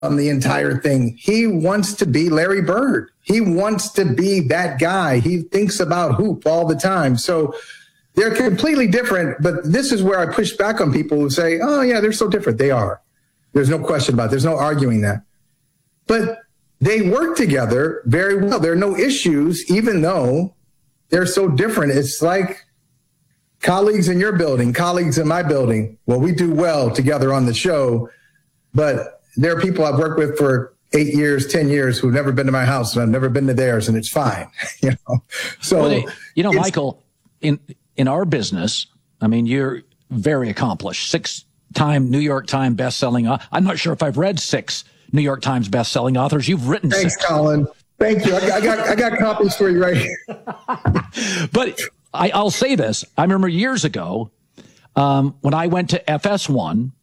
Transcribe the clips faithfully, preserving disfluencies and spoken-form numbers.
on the entire thing. He wants to be Larry Bird. He wants to be that guy. He thinks about hoop all the time. So they're completely different, but this is where I push back on people who say, oh, yeah, they're so different. They are. There's no question about it. There's no arguing that. But they work together very well. There are no issues, even though they're so different. It's like colleagues in your building, colleagues in my building. Well, we do well together on the show, but there are people I've worked with for eight years, ten years who've never been to my house and I've never been to theirs, and it's fine. You know, so, well, you know, Michael, in, in our business, I mean, you're very accomplished, six-time New York Times best-selling. I'm not sure if I've read six New York Times best-selling authors. You've written Thanks, six. Colin. Thank you. I, I got I got copies for you right here. But I, I'll say this. I remember years ago um, when I went to F S one,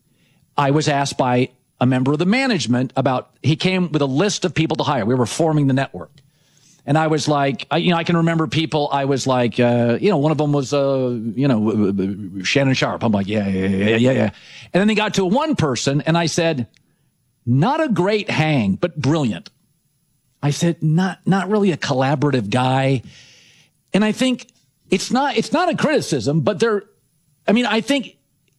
I was asked by a member of the management about, he came with a list of people to hire. We were forming the network. And I was like, I, you know, I can remember people. I was like, uh, you know, one of them was, uh, you know, Shannon Sharp. I'm like, yeah, yeah, yeah, yeah, yeah. And then they got to one person and I said, not a great hang, but brilliant. I said, not, not really a collaborative guy. And I think it's not, it's not a criticism, but there, I mean, I think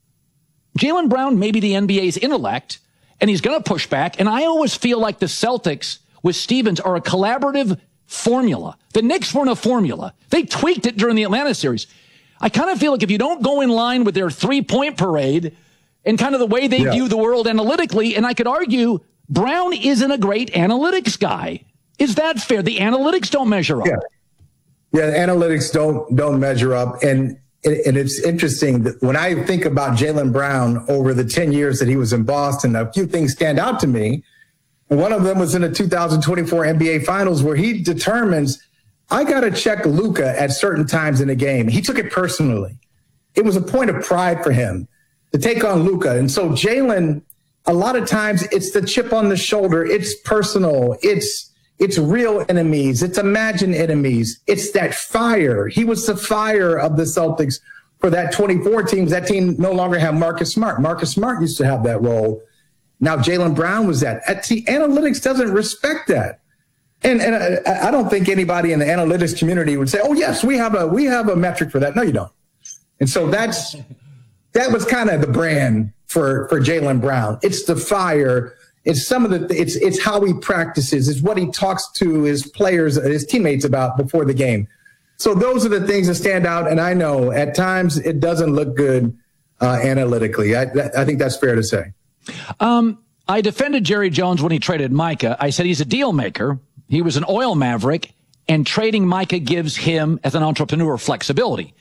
Jaylen Brown may be the N B A's intellect and he's going to push back. And I always feel like the Celtics with Stevens are a collaborative formula. The Knicks weren't a formula. They tweaked it during the Atlanta series. I kind of feel like if you don't go in line with their three-point parade and kind of the way they yeah. view the world analytically, and I could argue Brown isn't a great analytics guy. Is that fair? The analytics don't measure up. Yeah, yeah, the analytics don't don't measure up. And and it's interesting that when I think about Jaylen Brown over the ten years that he was in Boston, a few things stand out to me. And one of them was in the two thousand twenty-four N B A Finals where he determines, I got to check Luka at certain times in the game. He took it personally. It was a point of pride for him to take on Luka. And so Jaylen, a lot of times it's the chip on the shoulder. It's personal. It's It's real enemies. It's imagined enemies. It's that fire. He was the fire of the Celtics for that twenty-four teams. That team no longer had Marcus Smart. Marcus Smart used to have that role. Now Jaylen Brown was that. See, analytics doesn't respect that. And and I, I don't think anybody in the analytics community would say, oh, yes, we have a we have a metric for that. No, you don't. And so that's that was kind of the brand for, for Jaylen Brown. It's the fire. It's some of the, it's, it's how he practices. It's what he talks to his players, his teammates about before the game. So those are the things that stand out. And I know at times it doesn't look good uh, analytically. I, I think that's fair to say. Um, I defended Jerry Jones when he traded Micah. I said he's a deal maker. He was an oil maverick, and trading Micah gives him, as an entrepreneur, flexibility.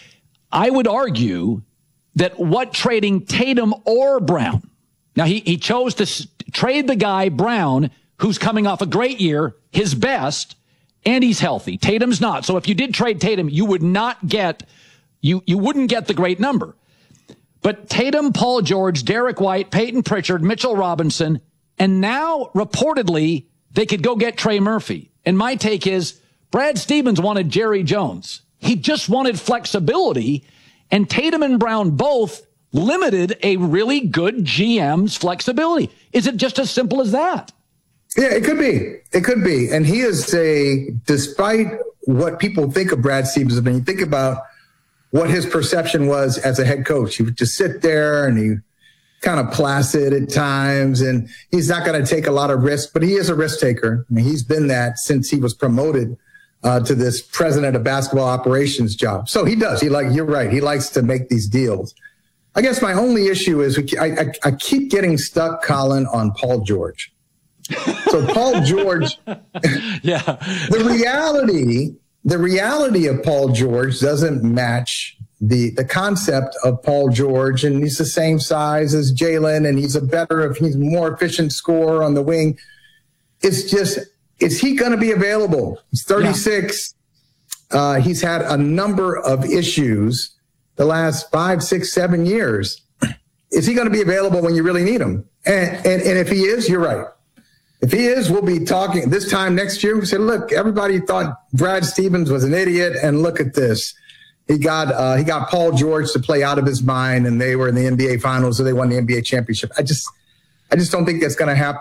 I would argue that what trading Tatum or Brown, now he, he chose to s- trade the guy Brown, who's coming off a great year, his best, and he's healthy. Tatum's not. So if you did trade Tatum, you would not get, you, you wouldn't get the great number. But Tatum, Paul George, Derek White, Peyton Pritchard, Mitchell Robinson, and now reportedly they could go get Trey Murphy. And my take is Brad Stevens wanted Jerry Jones. He just wanted flexibility, and Tatum and Brown both limited a really good G M's flexibility. Is it just as simple as that? Yeah, it could be. It could be. And he is a, despite what people think of Brad Stevens, when you think about what his perception was as a head coach, he would just sit there and he kind of placid at times, and he's not going to take a lot of risk, but he is a risk taker. I mean, he's been that since he was promoted uh, to this president of basketball operations job. So he does. He like, you're right. He likes to make these deals. I guess my only issue is we, I, I, I keep getting stuck, Colin, on Paul George. So Paul George, yeah, the reality, the reality of Paul George doesn't match the the concept of Paul George, and he's the same size as Jaylen, and he's a better, he's more efficient scorer on the wing. It's just, is he going to be available? He's thirty-six. Yeah. Uh, he's had a number of issues the last five, six, seven years. Is he going to be available when you really need him? And, and, and if he is, you're right. If he is, we'll be talking this time next year. We say, look, everybody thought Brad Stevens was an idiot, and look at this. He got uh, he got Paul George to play out of his mind, and they were in the N B A Finals, so they won the N B A championship. I just I just don't think that's going to happen.